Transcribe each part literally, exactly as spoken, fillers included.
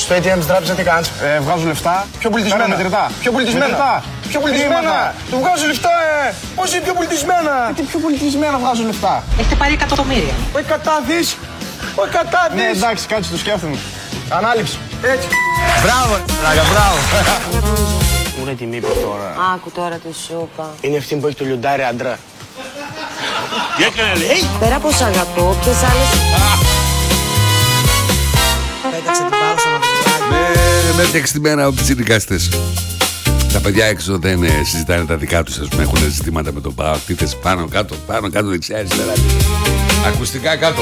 Στο έι τι εμ της τράπεζας τι κάνεις? Ε, βγάζω λεφτά. Πιο πολιτισμένα. Μετρητά. Πιο πολιτισμένα. Μετρητά. Πιο πολιτισμένα. Του βγάζω λεφτά, ε. Πώς είναι πιο πολιτισμένα? Τι πιο πολιτισμένα βγάζω λεφτά. Έχετε πάρει εκατομμύρια. Όχι κατάδεις. Όχι κατάδεις. Ναι, εντάξει, κάτσε, το σκέφτομαι. Ανάληψη. Έτσι. Μπράβο, ράγκα, μπράβο. Μου τι μήπως τώρα. Άκου τώρα τη σούπα. Είναι αυτή που έχει το λιοντάρι άντρα. Τι έκανε, λέει. Πέρα από σ' αγαπώ, ποιες άλλες... Πέταξε την πάω σαν να Με έφτιαξε τη μέρα ο πιτσιρικάστες. Τα παιδιά έξω δεν ε, συζητάνε τα δικά τους, ας πούμε. Έχουν ζητήματα με τον ΠΑΟΚ. Τι θες πάνω, κάτω, πάνω, κάτω, δεξιά, αριστερά. Ακουστικά κάτω.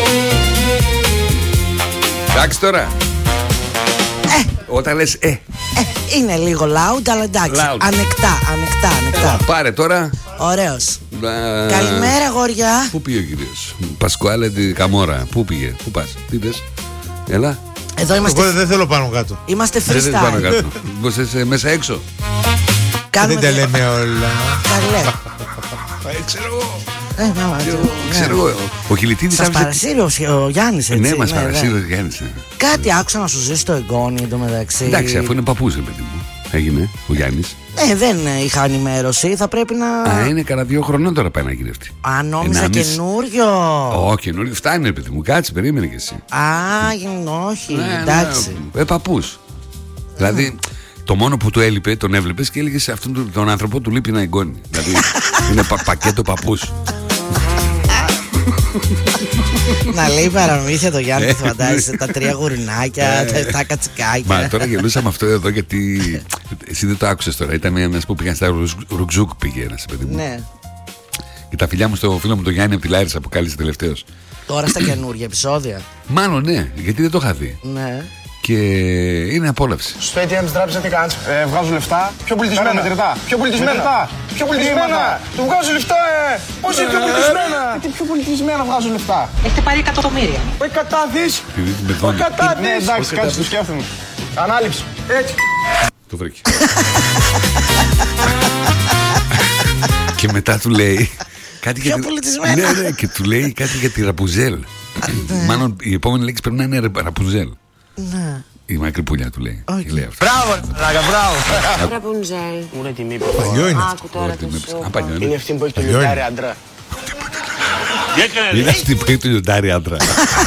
Εντάξει τώρα. Ε. Όταν λες ε. Ε, είναι λίγο loud, αλλά εντάξει. Loud. Ανεκτά, ανεκτά, ανεκτά. Έλα, πάρε τώρα. Ωραίος. Α, Καλημέρα, γόρια. Πού πήγε ο κύριος Πασκουάλε τη Καμόρα? Πού πήγε, πού πας, τι πες? Έλα. Εδώ είμαστε. Εγώ δεν θέλω πάνω κάτω. Είμαστε Δεν θες πάνω freestyle. κάτω. Πώς είσαι μέσα έξω? Κάνουμε Δεν τα δια- λέμε όλα. Καλέ. Ε, ξέρω εγώ. Ε, να, μα, Ξέρω, ναι. ξέρω εγώ. Ο Χιλιτίνης Σας άφησε- παρασύρει ο, ο Γιάννης, έτσι. Ναι, μας ναι, παρασύρει ναι. ο Γιάννης. ναι. Κάτι άκουσα να σου ζήσει το εγγόνι εντωμεταξύ. Εντάξει, αφού είναι παππούς, ρε παιδί μου. Έγινε ο Γιάννης. Ε, δεν είχα ενημέρωση. Θα πρέπει να. Α, είναι κανένα δύο χρονών τώρα πάει να γυρευτεί. Α, νόμιζα Ενάμιση. καινούριο. Ω, καινούριο φτάνει, ρε παιδί μου. Κάτσε, περίμενε κι εσύ. Α, γεν- όχι. Ναι, Εντάξει. ναι, ε, παππούς. Δηλαδή, το μόνο που του έλειπε, τον έβλεπες και έλεγε σε αυτόν τον, τον άνθρωπο του λείπει ένα εγγόνι. Δηλαδή, είναι πα, πακέτο παππούς. Να λέει παραμύθια το Γιάννη, Ε, θα φαντάζεσαι. Τα τρία γουρνάκια, Ε. τα, τα κατσικάκια. Μα τώρα γελούσαμε αυτό εδώ γιατί. Εσύ δεν το άκουσες τώρα. Ήταν ένα που πήγαν στα Ρουζ- Ρουκζούκ, πήγε ένα παιδί μου. Ναι. Και τα φιλιά μου στο φίλο μου τον Γιάννη από τη Λάρισα που κάλεσε τελευταίος. Τώρα στα καινούργια επεισόδια. Μάλλον ναι, γιατί δεν το είχα δει. Ναι. Και είναι απόλαυση. Στο έι τι εμ της τράπεζας τι κάνεις? Ε, βγάζω λεφτά. Πιο πολιτισμένα. Μετρητά. Πιο πολιτισμένα. Μετρητά. Πιο πολιτισμένα. Του βγάζω λεφτά, ε. Πώς είναι πιο πολιτισμένα? Τι πιο πολιτισμένα βγάζω λεφτά. Έχετε πάρει εκατομμύρια. Όχι κατάδεις. Επειδή την Όχι πεθώνει. Ναι, κατάδεις. εντάξει, κάτσε, το σκέφτομαι. Ανάληψη. Έτσι. Το βρήκε. Και μετά του λέει κάτι για Πιο τη- πολιτισμένα. Ναι, ναι, και του λέει κάτι για τη Ραπουνζέλ. Μάλλον η επόμενη λέξη πρέπει να είναι ρε- Ραπουνζέλ. Ναι. Η μακρύ πουλιά του λέει. Όχι. Και λέει αυτό. Μπράβο, ράγκα, μπράβο. Ραπουνζέλ. Μου τι μήπως Παλιό είναι. Άκου τώρα Ωραία, τη την έψα. Α, σούπα. παλιό είναι. είναι αυτή που έχει το Παλιό λιοντάρι είναι. άντρα. Τι έκανε, λέει. Είναι αυτή που έχει το λιοντάρι άντρα.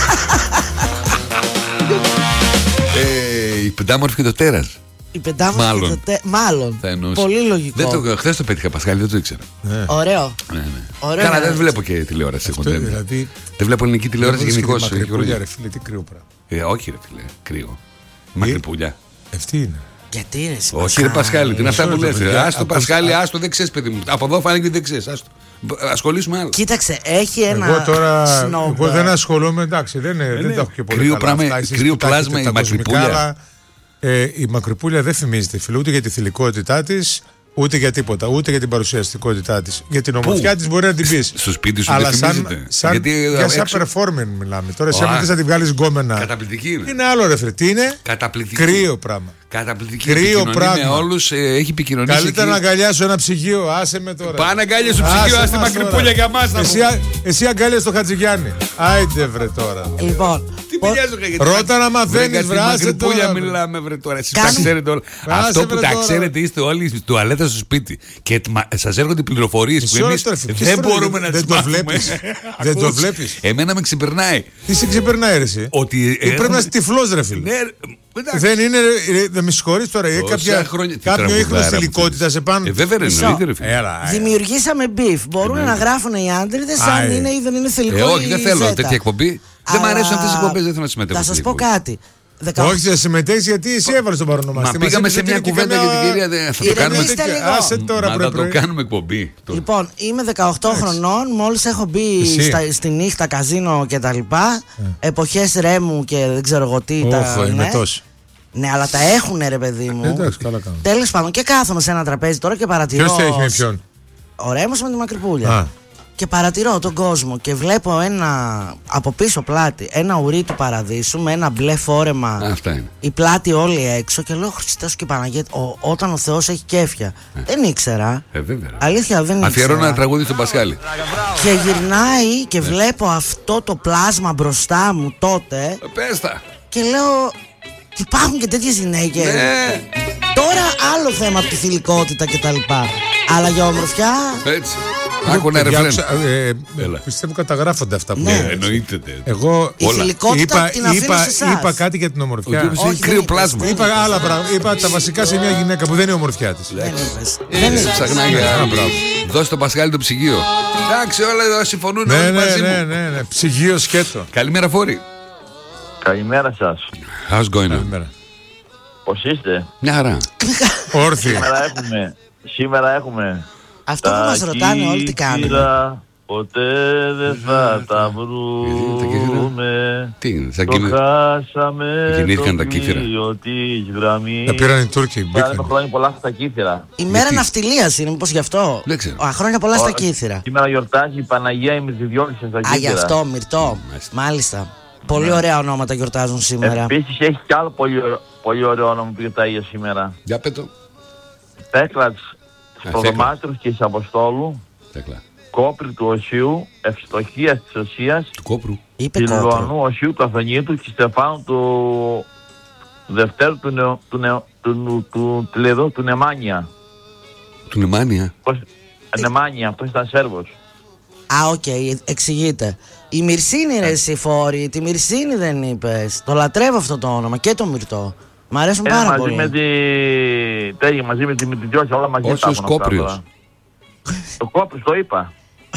Ε, η πεντάμορφη και το τέρας. Η πεντάμορφη Μάλλον. και το τε- Μάλλον. Θα εννοούσα. Πολύ λογικό. Δεν το, χθες το πέτυχα Πασχάλη, δεν το ήξερα. Ωραίο. Ναι, ναι. Ωραίο Καλά, να δεν είναι. βλέπω και τηλεόραση. εγώ, Αυτό, δεν- δηλαδή. Δεν βλέπω ελληνική τηλεόραση δεν γενικώ. βρίσκεται μακρυπούλια, ρε φίλε, τι κρύο πράγμα. Ε, όχι, ρε φίλε, κρύο. Μακρυπούλια. Αυτή είναι. Γιατί είναι εσύ, Όχι, ρε Πασχάλη, τι είναι αυτά που Μισό λες. λεπτό, ρε. παιδιά. Άστο, Από- Πασχάλη, άστο, δεν ξέρεις, παιδί μου. Από εδώ φάνηκε ότι δεν ξέρεις. Άστο. Ασχολήσουμε άλλο. Κοίταξε, έχει ένα. Εγώ τώρα snob. εγώ δεν ασχολούμαι, εντάξει, δεν, είναι- δεν τα έχω και πολύ Κρύο καλά πράγμα- αυτά. Εσείς κρύο που τα έχετε πλάσμα η τα κοσμικά, μακρυπούλια. αλλά, ε, η μακρυπούλια δεν φημίζεται, φίλε, ούτε για τη θηλυκότητά της, ούτε για τίποτα, ούτε για την παρουσιαστικότητά της. Για την ομορφιά της μπορεί να την πεις. Στο σπίτι σου Αλλά δεν σαν, φημίζεται. σαν, Γιατί, ε, για σαν έξω- performing μιλάμε. Τώρα, εσύ Ω, αν θες να την βγάλεις γκόμενα. Καταπληκτική είναι. Είναι άλλο ρε φίλε. Τι είναι? Καταπληκτική. Κρύο πράγμα. Καταπληκτική. Κρύο Επικοινωνεί πράγμα. με όλους, ε, έχει επικοινωνήσει. Καλύτερα να εκεί. αγκαλιάσω ένα ψυγείο. Άσε με τώρα. Πάνε αγκάλια στο Άσε ψυγείο, άστε μας μακρυπούλια τώρα. για μας. να Εσύ, πούμε. α- εσύ αγκάλια στο Χατζηγιάννη. Άιντε βρε τώρα. Λοιπόν. Τι πο- πειράζει, ρε, γιατί Ρώτα να μαθαίνεις, βρε, βρε, κάτι άσε μακρυπούλια τώρα, βρε. μιλάμε, βρε τώρα. Εσείς τα Κάνε- ξέρετε όλα. Άσε, Αυτό που βρε, τα τώρα. ξέρετε είστε όλοι στη τουαλέτα στο σπίτι. Και μα- σας έρχονται πληροφορίες που Μισό εμείς λεπτό, ρε φίλε. δεν Ποιες μπορούμε φορές να δεν τις το μάθουμε. βλέπεις. Δεν το Ακούς? βλέπεις. Εμένα με ξεπερνάει. Τι σε ξεπερνάει ρε εσύ. Ότι Ή πρέπει έχουμε- να είσαι τυφλός ρε φίλε. Ναι, ρε, εντάξει. Δεν είναι, ρε, ρε, δεν με συγχωρείς τώρα. Είναι Τόσα κάποια, χρόνια- τι κάποιο τραγουδάρα ίχνος που θηλυκότητα θέλεις. σε πάνω. Ε, βέβαια, ρε, Μισό. εννοείται, ρε φίλε. Έλα, ε. Δημιουργήσαμε beef. Μπορούν να γράφουν οι άντρες αν Άι. είναι ή δεν είναι θηλυκό. Ε, όχι, ή δεν θέλω ζέτα. τέτοια εκπομπή. Δεν μ' Αλλά αρέσουν αυτές οι εκπομπές, δεν θέλω να συμμετέχω Θα σε σας πω εκπομπή. κάτι. δεκαοκτώ Όχι, θα συμμετέχεις γιατί εσύ έβαλες τον Μα παρονομαστή. πήγαμε Μας σε είπες μια ότι κουβέντα καμιά- για την κυρία. δεν- Θα το Ηρεμήστε κάνουμε. λίγο. Άσε τώρα Μα πρωί θα το πρωί. κάνουμε εκπομπή. Το- Λοιπόν, είμαι δεκαοκτώ χρονών, μόλις έχω μπει Εσύ. στα, στη νύχτα, καζίνο και τα λοιπά. Εποχές ρέμου και δεν ξέρω εγώ τι. τα, Όχο, ναι. είναι τόσο. Ναι, αλλά τα έχουνε ρε παιδί μου. Εντάξει, καλά κάνω. Τέλος πάντων, και κάθομαι σε ένα τραπέζι τώρα και παρατηρώ. Ποιος θα έχει με ποιον. Ο Ρέμος με τη Μακρυπούλια. Α. Και παρατηρώ τον κόσμο και βλέπω ένα από πίσω πλάτη, ένα ουρί του παραδείσου με ένα μπλε φόρεμα. Α, αυτά είναι. Η πλάτη όλη έξω και λέω Χριστός και Παναγιώτη, ο, όταν ο Θεός έχει κέφια. Δεν ήξερα. Ε, βέβαια. Αλήθεια δεν Αφιερώνω ήξερα. ένα τραγούδι στον Πασχάλη. Και γυρνάει και βλέπω αυτό το πλάσμα μπροστά μου τότε Ε, Πες τα. και λέω Υπάρχουν και τέτοιες γυναίκες. Ναι. Τώρα άλλο θέμα από τη θηλυκότητα κτλ. Αλλά για ομορφιά. Έτσι. Άκου ένα Παιδιά, ρεφρέν. άκουσα, ε, Έλα. Πιστεύω καταγράφονται αυτά που Ναι. λέτε. Εννοείται. Εγώ Η θηλυκότητα είπα, την αφήνω είπα, σε εσάς. είπα κάτι για την Ο ομορφιά. τύπος Όχι, έχει δεν κρύο είπες. πλάσμα. Είπα άλλα πράγματα. Είπα τα βασικά σε μια γυναίκα που δεν είναι η ομορφιά της. Δεν είπες. Ε, Δεν είπες. Ψαχνάει για δώσε το Πασχάλη το ψυγείο. Εντάξει, όλα εδώ συμφωνούν Ναι, όλοι ναι, μαζί ναι, μου. ναι, ναι. Ψυγείο σκέτο. Καλημέρα, Φόρη. Καλημέρα σας. How's going on? Καλημέρα. Πώς είστε? Μια χαρά. Όρθιοι. Σήμερα έχουμε, σήμερα έχουμε Αυτό που μας ρωτάνε όλοι τι κάνουμε. κύθυρα ποτέ δεν θα τα Γιατί τα κύθυρα? βρούμε. Τι είναι, σαν Το κοινή. χάσαμε Γεννήθηκαν το τα κύθυρα. πλοίο της γραμμής. Τα πήραν οι Τούρκοι. Κάνουμε Μπήκαν. χρόνια πολλά στα κύθυρα. Η μέρα Γιατί? ναυτιλίας είναι, μήπως γι' αυτό. Δεν ξέρω. Α, χρόνια πολλά στα Ωραία. κύθυρα. Σήμερα γιορτάζει η Παναγία η Μυρτιδιώκηση στα Α, γι' κύθυρα. αυτό, Μυρτό. Μάλιστα. Πολύ ωραία ονόματα γιορτάζουν σήμερα. Επίσης έχει κι άλλο πολύ, ωραίο- πολύ ωραίο όνομα που γιορτάει για σήμερα. Για πέτω. Πέκλατς της Α, Προδομάτρους και της Αποστόλου. Τέκλα. Κόπρι του Οσίου, Ευστοχίας της Οσίας, Του κόπρου. Είπε Κιλουανού κόπρο. Οσίου του Αθωνίτου και Στεφάνου του Δευτέρου του, νεο, του, νεο, του, του, του, του, του, του Νεμάνια. Του Νεμάνια. Πώς, Νεμάνια, αυτός ήταν Σέρβος. Α, οκ, εξηγείται. Η Μυρσίνη, ρε εσύ Φόρη, τη Μυρσίνη δεν είπες. Το λατρεύω αυτό το όνομα και το Μυρτό. Μ' αρέσουν Ε, πάρα μαζί πολύ. με τη... Τέγει, μαζί με τη Μητριτιώση, όλα μαζί Όσιος τα έχουν αυτά Κόπριος. τώρα. Το Κόπριος το είπα.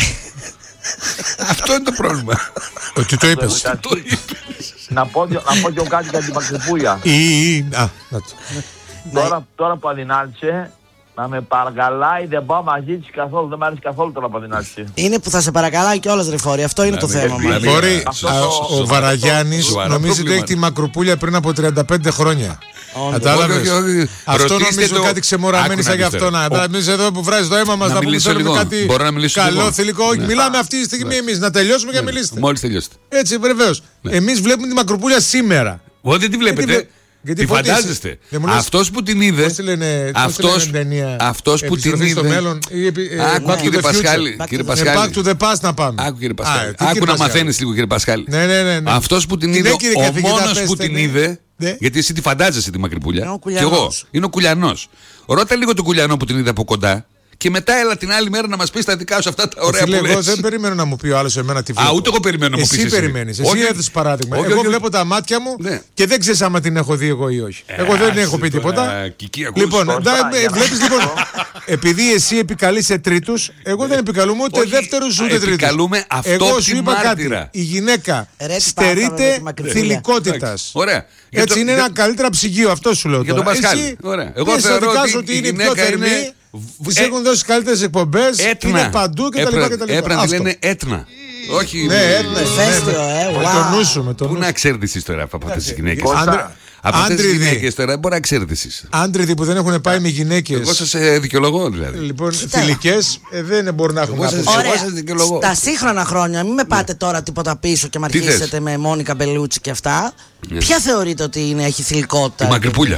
Αυτό είναι το πρόβλημα. Ότι το είπες. να, πω, δυο- να πω και κάτι για την Μακρυπούλια. Ή, ή, α, να το. Τώρα, τώρα που αδυνάτησε, να με παρακαλάει, δεν πάω μαζί της καθόλου. Δεν μ' αρέσει καθόλου τώρα που αδυνάτησε. Είναι που θα σε παρακαλάει κιόλας ρε Φόρη, αυτό είναι το Ναι, ναι, θέμα ναι, μας. ναι. Μπορεί, Αυτό α, το- ο Βαραγιάννης σοβαρά νομίζει ότι προβλήματα. έχει τη Μακροπούλια πριν από τριάντα πέντε χρόνια. Κατάλαβες. Όχι, όχι, όχι. Αυτό Ρωτήστε νομίζω το- κάτι ξεμοραμένοι Άκου σαν να γι' δεις αυτό. τώρα. Να Ο- εμείς εδώ που βράζει το αίμα μας Να να πούμε μιλήσω θέλουμε λίγο. κάτι Μπορώ να μιλήσω καλό λίγο. θηλυκό. Όχι, Ναι. μιλάμε αυτή τη στιγμή εμείς. Να τελειώσουμε και μιλήστε. Μόλις τελειώσετε. Έτσι, βεβαίως. Εμείς βλέπουμε τη Μακροπούλια σήμερα. Όχι, δεν τη βλέπετε. βλέ- γιατί Τη πότε φαντάζεστε. εσύ- δεν μου λες- Αυτός που την είδε. Πώς τη λένε, πώς τη Αυτός, λένε την ταινία, αυτός που την Επιστροφή στο είδε. μέλλον, ή επι- ε, Άκου Back to κύριε the Future. Πασχάλη. Back Κύριε to the- Ε, Πασχάλη. Back to the past να πάμε. Άκου κύριε Α, Πασχάλη. τι Άκου κύριε να Πασχάλη. μαθαίνεις λίγο κύριε Πασχάλη. Ναι, ναι, ναι, ναι. Αυτός που την Τι είδε, λέει, κύριε ο καθηγητά, μόνος πέστε, που την ναι. είδε. Ναι. Γιατί εσύ τη φαντάζεσαι τη Μακρυπούλια. Είναι ο Κι Κουλιανός. εγώ. Είναι ο Κουλιανός. Ρώτα λίγο τον Κουλιανό που την είδε από κοντά. Και μετά έλα την άλλη μέρα να μας πεις τα δικά σου αυτά τα ωραία Φίλε, που εγώ λες. δεν περιμένω να μου πει ο άλλος εμένα τι Α, βλέπω. ούτε εγώ περιμένω να μου πεις Εσύ εσύ. περιμένεις. Εσύ Όχι. έδωσες παράδειγμα. Όχι, Εγώ όχι. βλέπω τα μάτια μου Ναι. και δεν ξέρεις άμα την έχω δει εγώ ή όχι. Εγώ δεν έχω πει τίποτα. Ε, Κική, ακούς. Λοιπόν, Σωστά, ντα- για να βλέπεις πω. λοιπόν, επειδή εσύ επικαλείς σε τρίτους, εγώ δεν επικαλούμαι ούτε Όχι, δεύτερους ούτε τρίτους. επικαλούμε αυτό Εγώ που σου την είπα κάτι. μάρτυρα. Η γυναίκα Ρε, τι πάθαμε με στερείται τη Μακρυπούλια. θηλυκότητας. Ωραία. Για Έτσι το- είναι για- ένα καλύτερα ψυγείο, αυτό σου λέω Για τον τώρα. Πασχάλη. Εσύ Ωραία. Εγώ πες θεωρώ δικά ότι σου η ότι είναι πιο γυναίκα θερμή, είναι- της Ε, έχουν δώσει καλύτερες εκπομπές, Έτνα. είναι παντού κτλ. Έπρεπε κτλ. έπρεπε να τη Αυτό. λένε έτνα. Όχι. Ναι, έτνα. Ηφαίστειο, ε, Με wow. το νου σου, με το Πού νου να σου. ξέρετε εσείς τώρα από αυτές τις γυναίκες. Άντρε- Από αυτές τις άντριδοι. γυναίκες τώρα μπορεί να ξέρετε εσείς. Άντριδοι που δεν έχουν πάει με Εγώ γυναίκες σας ε, δικαιολογώ δηλαδή. λοιπόν, θηλυκές, ε, δεν μπορούν να έχουν Εγώ σας- άποψη. εγώ Ωραία. σας δικαιολογώ. Στα σύγχρονα χρόνια, μην με πάτε τώρα τίποτα πίσω και με Τι αρχίσετε θες? με Μόνικα Μπελούτσι και αυτά. Ναι. Ποια θεωρείτε ότι είναι, έχει θηλυκότητα? Η Μακρυπούλια.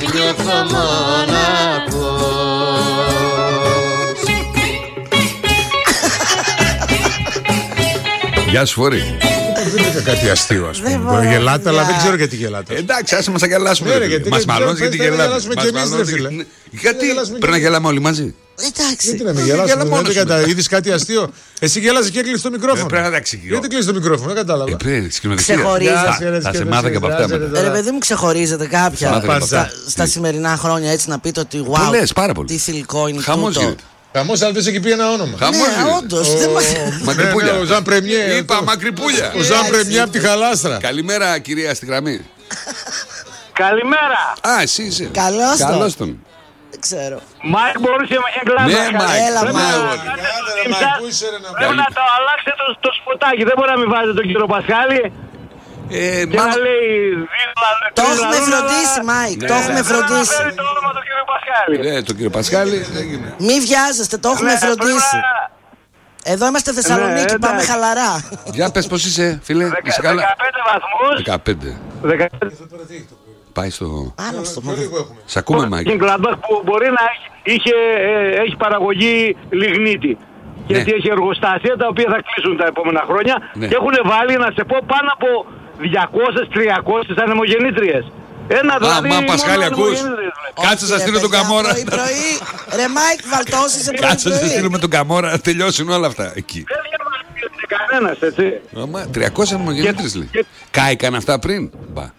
Γεια σου Φόρη. Δεν είναι κάτι αστείο, ας Δεν πούμε. μπορώ, Γελάτε, αλλά παιδιά. δεν ξέρω γιατί γελάτε. Εντάξει, άσε μας αγκαλάσουμε. Ναι, ρε ρε, φίλε. γιατί Μας δεν μαλώνεις ξέρω, γιατί πες, να γελάμε. γελάσουμε Μας κι εμείς, μαλώνεις ρε, φίλε. γιατί- Να Γιατί γελάσουμε κι πρέπει να εμείς. γελάμε όλοι μαζί. Εντάξει. Γιατί να μην γελά γελάσουμε, μόνος δεν σου, κατα... ρε. είδες κάτι αστείο. Εσύ γέλασες και έκλεισες το μικρόφωνο. Ε, πρέπει να τα εξηγώ. Γιατί κλείσεις το μικρόφωνο, δεν κατάλαβα. Ε, πρέπει, σκηνοθεσία. Ξεχωρίζεις. Θα- Θα σε μάθω και από αυτά μετά. Ρε παιδί μου, ξεχωρίζετε κάποια Σταμάτα, στα, Παντζά. στα σημερινά χρόνια έτσι να πείτε ότι wow, Πολλές, πάρα πολλές. τι θηλυκό είναι Χαμός τούτο. γίνεται. Χαμός, αλλά δεν σε έχει πει ένα όνομα. Χαμός Ναι, γίνεται. όντως. δεν μας- Μακρυπούλια. Ναι, ναι, ο Ζαν Πρεμιέ. Είπα Μακρυπούλια. Ο Ζαν Πρεμιέ από τη Χαλάστρα. Καλημέρα κυρία στη γραμμή. Καλημέρα. Α, εσύ είσαι. Καλώς τον. Καλώς τον. Δεν ξέρω. Μάικ μπορούσε με εγκλάδα. Ναι, Μάικ. Έλα, Ναι, Μάικ. αγόρι. Πρέπει να το αλλάξετε το, το σποτάκι. Δεν μπορεί να μην βάζετε τον κύριο Πασχάλη Ε, και να μάλλον- λέει δίπλα. Το έχουμε φροντίσει, Μάικ. Το έχουμε φροντίσει. Φέρει το όνομα του κύριου Πασχάλη. Ναι, τον κύριο Πασχάλη. έγινε. Μη βιάζεστε, το έχουμε Ναι, πρέπει φροντίσει. να- Εδώ είμαστε Θεσσαλονίκη, Ναι, πάμε εντάξει. χαλαρά. Για πες πως είσαι φίλε. Δεκα- Είσαι καλά. δεκαπέντε βαθμούς. δεκαπέντε. δεκαπέντε Πάει στο... Πάνω στο μοντέλο. Σ' ακούμε Μάικ. Gladbach που μπορεί να έχει, είχε, ε, έχει παραγωγή λιγνίτη. Γιατί έχει εργοστάσια τα οποία θα κλείσουν τα επόμενα χρόνια Ναι. και έχουν βάλει, να σε πω, πάνω από διακόσιες τριακόσιες ανεμογεννήτριες. Ένα δηλαδή. Μα Πασχάλη, ακούς. Κάτσε να στείλω τον Καμόρα. Πρωί, πρωί. Ρε Μάικ, βαλτώσεις σε πρωί. Κάτσε να στείλουμε τον Καμόρα να τελειώσουν όλα αυτά εκεί. Δεν διαβάζει κανένας, έτσι. Μα τριακόσια νομογεννήτρες λέει. Κάηκαν αυτά πριν. Μπα.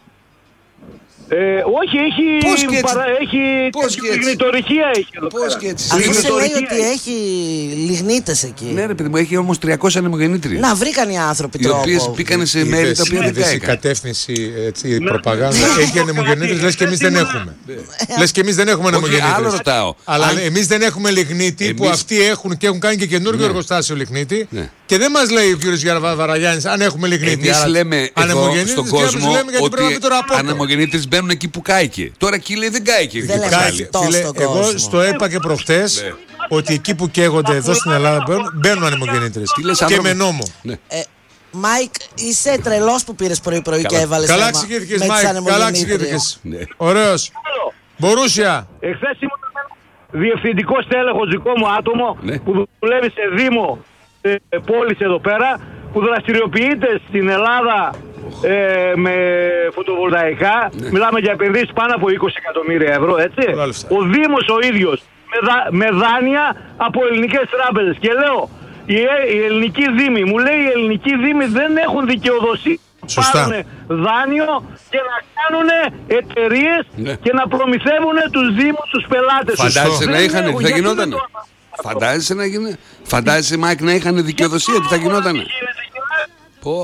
Ε, όχι, έχει. Πώς και έτσι? Παρα, έχει Πώς και έτσι? λιγνητορυχία έχει εδώ. Πώς και έτσι? Αφού σε λέει Λιγνητορυχία ότι έχει λιγνίτες εκεί. Ναι, ρε παιδί μου, έχει όμως τριακόσια νομογεννήτριες. Να βρήκαν οι άνθρωποι Οι τρόπο. οποίες μπήκαν σε μέρη τα οποία δεν Είδες η κάηκαν. κατεύθυνση, έτσι, η προπαγάνδα έχει ανεμογεννήτρες, λες και εμείς δεν έχουμε. Λες και εμείς δεν έχουμε Όχι, ανεμογεννήτρες. άλλο ρωτάω. Αλλά Αν- εμείς δεν έχουμε λιγνίτη που Εμείς- αυτοί έχουν και έχουν κάνει και καινούργιο Ναι. εργοστάσιο λιγνίτη. Ναι. Και δεν μας λέει ο κύριος Βαραγιάννης αν έχουμε λιγνίτη. Εμείς Άρα, λέμε εδώ ανεμογεννήτες στον και εμείς κόσμο λέμε γιατί πρέπει να ότι πει τώρα απότο. ανεμογεννήτρες μπαίνουν εκεί που κάηκε. Τώρα εκεί λέει δεν κάηκε. Δεν εκεί λέμε Πασχάλη. αυτό. Φίλε, στον εγώ κόσμο. στο είπα και προχτές ότι εκεί που καίγονται εδώ στην Ελλάδα μπαίνουν, μπαίνουν ανεμογεννήτρες. Τι λες, Και άνθρωπο? με νόμο. Ναι. Ε, Μάικ, είσαι τρελός που πήρες πρωί-πρωί και Καλά. έβαλες Καλά θέμα ξεκίνηκες, με τις Μάικ. Καλά ανεμογεννήτριες. ξεκίνηκες. Ναι. Ωραίος. Μπορούσια. Εχθές ήμουν διευθυντικός τέλεχος δικό μου άτομο Ναι. που δουλεύει σε Δήμο ε, πόλης εδώ πέρα, που δραστηριοποιείται στην Ελλάδα ε, με φωτοβολταϊκά. Ναι. Μιλάμε για επενδύσεις πάνω από είκοσι εκατομμύρια ευρώ, έτσι. Πολλά λεφτά. Ο Δήμος ο ίδιος με, δα, με δάνεια από ελληνικές τράπεζες. Και λέω, η, ε- η ελληνική Δήμη, μου λέει οι ελληνικοί Δήμοι δεν έχουν δικαιοδοσία. Σωστά. Πάρουν δάνειο και να κάνουν εταιρείες Ναι. και να προμηθεύουν τους Δήμους, τους πελάτες. Φαντάζεσαι να Δεν είχαν, έχω, τι θα γιατί γινότανε. δεν το έμαθα. Φαντάζεσαι να γίνει. Φαντάζεσαι, Μάικ, να είχαν δικαιοδοσία, τι θα γινότανε. Γίνεται, Πω.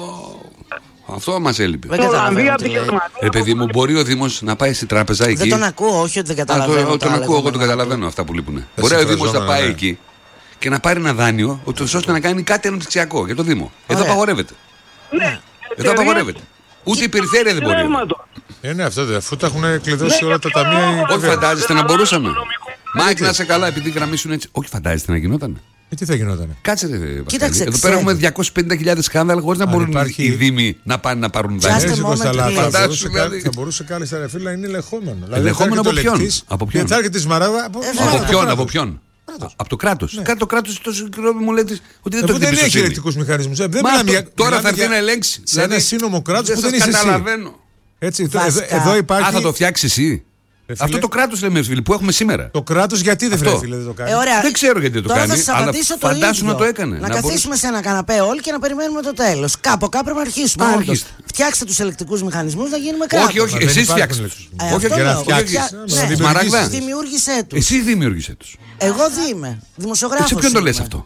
Αυτό μας έλειπε. Δεν στην καταλαβαίνω Ολλανδία, τι τη λέει. Γερμανία. Ρε παιδί μου, μπορεί ο Δήμος να πάει στην τράπεζα εκεί. Δεν τον ακούω, όχι ότι δεν Α, καταλαβαίνω. το, τα τον ακούω, εγώ τον λεγόμενα. καταλαβαίνω αυτά που λείπουν. Μπορεί ο Δήμος να συμφραζόμενα, πάει ναι. εκεί και να πάρει ένα δάνειο, ούτως ώστε να κάνει κάτι αναπτυξιακό για το Δήμο. Εδώ Ωραία. απαγορεύεται. Ναι. Εδώ απαγορεύεται. Ούτε η περιφέρεια δεν μπορεί. Ρεύματο. Ε, ναι, αυτό δεν. Αφού τα έχουν κλειδώσει όλα τα ποιο ταμεία. λόγο? η Όχι, κυβέρνηση. φαντάζεστε να μπορούσαμε. Οικονομικό. Μάικ, να σε καλά, επειδή γραμμίσουν έτσι. Όχι, φαντάζεστε να γινότανε. Ε, τι θα γινότανε. Κάτσε, ρε, Πασχάλη. Κοίταξε, Εδώ ξέρει. πέρα έχουμε διακόσιες πενήντα χιλιάδες σκάνδαλα χωρίς να Αν μπορούν υπάρχει- οι Δήμοι να πάνε να πάρουν Just δάνεια. a Έτσι, Κώστα, moment, αλλά please. θα Φαντάσου, μπορούσε δηλαδή. κα- θα μπορούσε κάλλιστα, ρε φίλε, να είναι ελεγχόμενο. Δηλαδή, Ελεγχόμενο θα από έρχεται ο ποιον? λεκτής Από ποιον? και θα έρχεται η Σμαράγδα. Από, Ε, από βέβαια. Από το ποιον, κράτος. από ποιον. Από το κράτος. Κάτι το κράτος τόσο καιρό μου λέτε ότι δεν το Αφού έχει δεν έχει εμπιστοσύνη. ελεκτικούς μηχανισμούς. Ε, δεν Μα μιλάμε το- για- τώρα μιλάμε θα έρθει για- να ελέγξει. Σε ένα Δηλαδή, σύνομο κράτους που σας δεν είσαι εσύ. καταλαβαίνω. Έτσι, το- Βασικά. εδώ- εδώ Α, υπάρχει. θα το φτιάξει εσύ. Ρε φίλε. Αυτό το κράτος λέμε, φίλοι, που έχουμε σήμερα. Το κράτος γιατί δεν Αυτό. βρέθηκε, δεν το κάνει. Ε, ωραία. Δεν ξέρω γιατί δεν το Τώρα κάνει, θα σας αλλά απαντήσω το φαντάσου ίδιο. να το έκανε. Να, Να καθίσουμε μπορούσε- σε ένα καναπέ όλοι και να περιμένουμε το τέλος. Κάπου κάπου πρέπει να αρχίσουμε. Α, όντως. αρχίστε. Φτιάξτε τους ελεκτικούς μηχανισμούς να γίνουμε κράτος. Όχι, όχι, Μα δεν εσείς υπάρχουν φτιάξτε ελεκτικούς τους. Ε, Όχι, αυτό όχι, για να λέω. φτιάξεις. Φτιά- Να ναι. Σμαράγδα. Δημιούργησέ τους. Εσύ δημιούργησε τους. Εγώ τι είμαι. Δημοσιογράφος. Σε ποιον το λες είμαι. αυτό.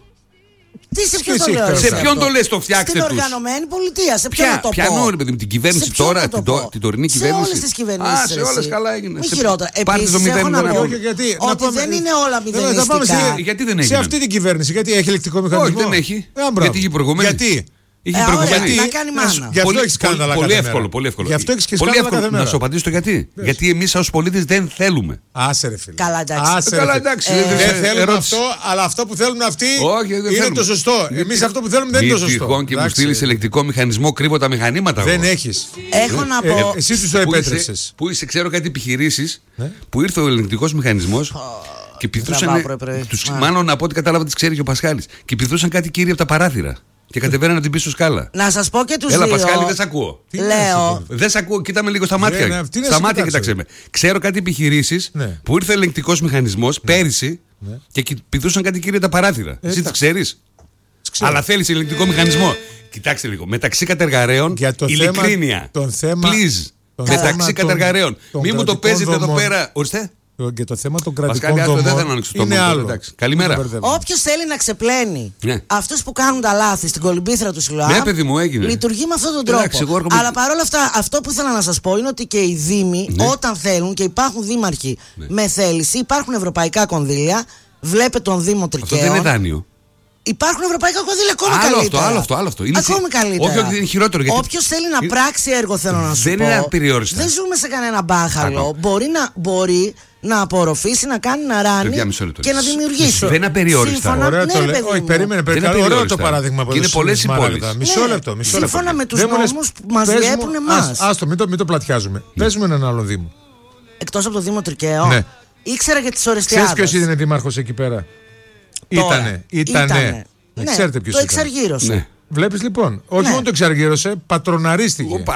Τι σε ποιον εσύ το λέω. έχεις ρε, Σε ποιον αυτό? το λες το φτιάξτε Στην τους. οργανωμένη πολιτεία. Σε ποιον να Ποια, το ποια πω. νόημα, παιδί μου, την κυβέρνηση Σε ποιον τώρα, να το την, τω- πω? την τωρινή σε κυβέρνηση. όλες τις κυβερνήσεις. Α, σε ρε, όλες εσύ. καλά έγινε. Μη Σε- χειρότερα. πάρτε το Επίσης, μηδέν έχω να μηδέν πω από Όχι, γιατί, να ότι πάμε- δεν είναι όλα Δεν θα πάμε σε- μηδενιστικά. Γιατί δεν Σε έγινε. αυτή την κυβέρνηση, γιατί έχει ελεκτικό μηχανισμό. Όχι, δεν έχει. Ε, μπράβο. Γιατί είχε προηγούμενη. Γιατί. Είχε Ε, προηγούμενη. ωραία, να κάνει μάνα. Γι' αυτό Πολύ- έχεις σκάνδαλα πολύ κάθε εύκολο, μέρα. πολύ εύκολο. Γι' αυτό έχεις και Πολύ σκάνδαλα εύκολο. κάθε μέρα. Να σου απαντήσω το γιατί. Γιατί εμείς ως πολίτες δεν θέλουμε. Άσε ρε φίλε. Καλά, εντάξει. Άσε, Ε, καλά, ρε, εντάξει, φίλε. δεν- Δεν ε, θέλουμε ερώτηση. αυτό, αλλά αυτό που θέλουν αυτοί Όχι, δεν είναι θέλουμε. το σωστό. Εμείς αυτό που θέλουμε δεν είναι το Μη σωστό. τυχόν και μου Εντάξει. στείλει ελεκτικό μηχανισμό, κρύβω τα μηχανήματα. Δεν εγώ. έχεις. Έχω να Ε, πω. εσύ τους το Πού είσαι- επέτρεψες. Πού είσαι, ξέρω κάτι επιχειρήσεις Ναι. που ήρθε ο ελεγκτικός μηχανισμός και τραβάω πηδούσαν. πρωί-πρωί. Τους, Α. μάλλον από ό,τι κατάλαβα τις ξέρει και ο Πασχάλης. Και πηδούσαν κάτι κύριοι από τα παράθυρα. Και κατεβαίνανε την πίσω σκάλα. Να σας πω και τους Έλα, δύο. Πασχάλη, δεν σ' ακούω. Τι λες, Λέω. Δεν σ' ακούω, κοίτα με λίγο στα μάτια. ναι, τι να στα σε μάτια κοιτάξω. κοιτάξτε με. Ξέρω κάτι επιχειρήσεις Ναι. που ήρθε ο ελεγκτικός μηχανισμός πέρυσι και κοι- πηδούσαν κάτι κύριοι από τα παράθυρα. Εσύ τις τα- ξέρεις. Ξέρω. Αλλά θέλεις ελεγκτικό μηχανισμό. Κοιτάξτε λίγο. Μεταξύ κατεργαρέων, Για το θέμα- ειλικρίνεια. τον θέμα- Please. τον Μεταξύ θέμα των- κατεργαρέων. των Μην μου το κρατικών παίζετε εδώ δομών. πέρα. Ορίστε. Και το θέμα των Πασχάλη, κρατικών άστο, δεν δομών θέλω να ανοίξω το είναι μόντο, άλλο. εντάξει. Καλημέρα. Δεν το μπερδεύω. Όποιος θέλει να ξεπλένει Ναι. αυτούς που κάνουν τα λάθη στην κολυμπήθρα του Σιλουάμ, Ναι, παιδί μου, έγινε. λειτουργεί με αυτόν τον τρόπο. Εντάξει, εγώ έρχομαι- Αλλά παρόλα αυτά, αυτό που ήθελα να σας πω είναι ότι και οι Δήμοι, Ναι. όταν θέλουν και υπάρχουν δήμαρχοι με θέληση, υπάρχουν ευρωπαϊκά κονδύλια. Βλέπε τον Δήμο Αυτό Τρικαίων. δεν είναι δάνειο. Υπάρχουν ευρωπαϊκά κονδύλια ακόμα Άλλο καλύτερα. αυτό, άλλο αυτό, άλλο αυτό. Είναι Ακόμη συ- καλύτερα. Όχι, όχι, είναι χειρότερο, γιατί- Όποιος θέλει να Είναι- πράξει έργο, θέλω να σου Δεν πω. είναι απεριόριστα. Δεν ζούμε σε κανένα μπάχαλο. Άκου. Μπορεί να, μπορεί να απορροφήσει, να κάνει να ράνει Παιδιά, μισό λεπτό. και να δημιουργήσει. Δεν είναι απεριόριστα. Σύμφωνα- Ωραία, ναι, το ρε, λέει. παιδί Όχι, μου. περίμενε, Δεν περίμενε. είναι Ωραίο το περιόριστα. παράδειγμα που Και είναι έδωσες πολλές στη Μαράγδα. πόλεις. Μισό Ναι. λεπτό, μισό λεπτό. Σύμφωνα με τους Δεν μου λες- νόμους που μας πες μου- διέπουν εμάς. ας- Άστο, μην το, μην το πλατιάζουμε. Πες μου έναν άλλο Δήμο. Εκτός από το Δήμο Τρικαίο. Ναι. Ήξερα για τις Ξέρεις Ορεστιάδες. ποιος είναι δήμαρχος εκεί πέρα. Τώρα. Ήτανε. Ήτανε. Ήτανε. Ναι, ξέρετε ποιος το ήταν. εξαργύρωσε. Ναι. Βλέπεις λοιπόν. Όχι Ναι. μόνο το εξαργύρωσε, πατροναρίστηκε. Οπα.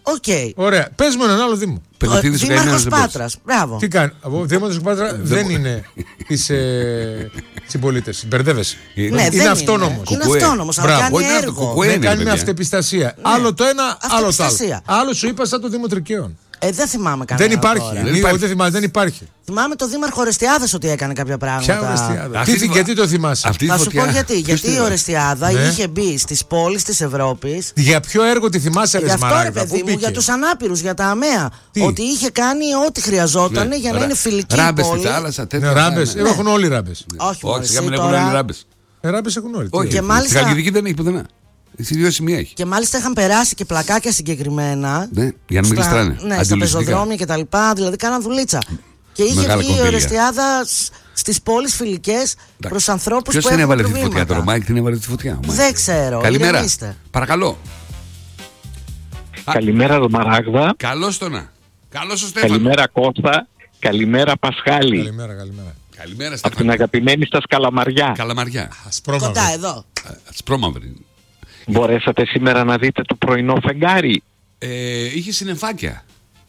Οκ. Ωραία. Πες μου έναν άλλο Δήμο. Πελωτίδης ο καημένος Δήμαρχος δεν μπορούσε. Πάτρας. Μπράβο. Τι κάνει. Ο Δήμαρχος Πάτρα δεν είναι της ε, συμπολίτες. Μπερδεύεσαι. Ναι, είναι δεν αυτόνομος. Είναι Κουκουέ. αυτόνομος, αλλά Μπράβο. κάνει Όχι, είναι το έργο. κουκουέ. Δεν είναι, κάνει παιδιά. με αυτεπιστασία. Άλλο το ένα, άλλο το άλλο. Αυτεπιστασία. Άλλο σου είπα σαν το Δήμο Τρικαίων. Ε, δεν θυμάμαι κανένα. Δεν υπάρχει. τώρα. Δεν Μη- υπάρχει. Δεν θυμάμαι, δεν υπάρχει. Θυμάμαι το Δήμαρχο Ορεστιάδας ότι έκανε κάποια Ποια πράγματα. Ορεστιάδα. Αυτή Τι- τη- Γιατί το θυμάσαι. Αυτή Θα τη σου φωτιά. πω γιατί. Ποιος Γιατί την η έβαλε? Ορεστιάδα Ναι. είχε μπει στις πόλεις της Ευρώπης. Για ποιο έργο τη θυμάσαι, ρε Γι' αυτό ρε Σμαράγδα, πού παιδί μου, μπήκε? για τους ανάπηρους, για τα ΑΜΕΑ. Τι? Ότι είχε κάνει ό,τι χρειαζόταν Ναι. για να Ρα- είναι φιλική η Ράμπες στη πόλη. θάλασσα, τέτοια. Ναι, ράμπες. Ναι, ναι. Έχουν όλοι ράμπες. Όχι, Όχι, μωρέ, σιγά μην εσύ έχουν όλοι τώρα. ράμπες. Ε, ράμπες έχουν όλοι. Τι Όχι, Και στη μάλιστα- Χαλκιδική δεν έχει πουθενά. Εσύ δύο σημεία έχει. Και μάλιστα είχαν περάσει και πλακάκια συγκεκριμένα. Ναι, για να μην στα- γλιστράνε. Ναι, στα Αντιλογιστικά. πεζοδρόμια και τα λοιπά. Δηλαδή κάναν δουλίτσα. Και είχε Μεγάλα βγει η κονδύλια. Ορεστιάδα σ- στις πόλεις φιλικές προς ανθρώπους Ποιος που την έχουν έβαλε τη φωτιά, προβλήματα. το Ρωμάκι την έβαλε τη φωτιά. ο Μάικ. Δεν ξέρω. Καλημέρα. ηρεμήστε. Παρακαλώ. Καλημέρα Δωμαράγδα. Καλώς το να. Καλώς ο Στέφανο. Καλημέρα Κώστα. Καλημέρα Πασχάλη. Καλημέρα, καλημέρα. Καλημέρα Από την Στέφανο. αγαπημένη σας Καλαμαριά. Καλαμαριά. Ασπρόμαυρο. Κοντά εδώ. Ασπρόμαυρη. Μπορέσατε σήμερα να δείτε το πρωινό φεγγάρι. Ε, είχε συννεφάκια.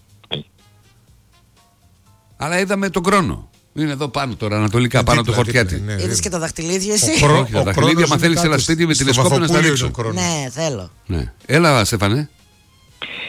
Αλλά είδαμε τον Κρόνο. Είναι εδώ πάνω τώρα, ανατολικά, πάνω από το Δίπλα, χορτιάτι. δίπλα, ναι, Είδες δίπλα. και τα δαχτυλίδια εσύ. Ο Κρό- Όχι, τα ο δαχτυλίδια, Κρόνος μα είναι θέλεις κάτω έλα σπίτι με στο τηλεσκόπιο να στα Βαφοπούλιο δείξω. τον Κρόνο. Ναι, θέλω. Ναι. Έλα, Στέφανε.